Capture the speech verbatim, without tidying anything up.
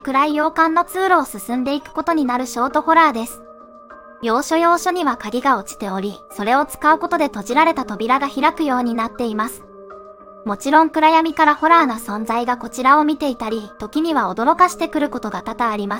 暗い洋館の通路を進んでいくことになるショートホラーです。要所要所には鍵が落ちており、それを使うことで閉じられた扉が開くようになっています。もちろん暗闇からホラーな存在がこちらを見ていたり、時には驚かしてくることが多々あります。